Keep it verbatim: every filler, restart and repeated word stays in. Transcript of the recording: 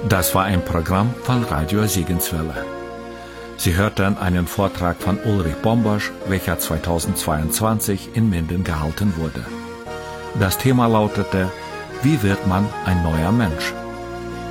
Das war ein Programm von Radio Segenswelle. Sie hörten einen Vortrag von Ulrich Bombosch, welcher zweitausendzweiundzwanzig in Minden gehalten wurde. Das Thema lautete: Wie wird man ein neuer Mensch?